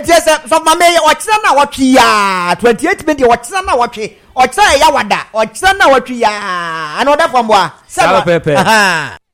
yes so mama ochira na watwe ya 28 minute ochira na watwe ochira ya wada ochira na watwe ya another from wa Sala pepe.